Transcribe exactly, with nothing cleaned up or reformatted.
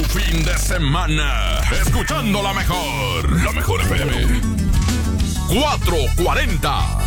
fin de semana escuchando la mejor. La mejor F M. cuatrocientos cuarenta.